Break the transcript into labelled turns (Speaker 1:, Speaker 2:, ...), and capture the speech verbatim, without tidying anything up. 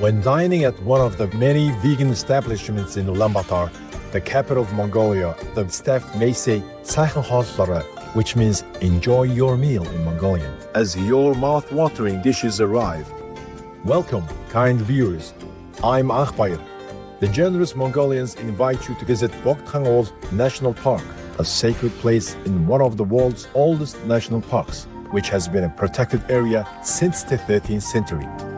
Speaker 1: When dining at one of the many vegan establishments in Ulaanbaatar, the capital of Mongolia, the staff may say "Сайхан хооллоорой," which means enjoy your meal in Mongolian, as your mouth-watering dishes arrive. Welcome, kind viewers. I'm Akhbayr. The generous Mongolians invite you to visit Bogd-Khangol National Park, a sacred place in one of the world's oldest national parks, which has been a protected area since the thirteenth century.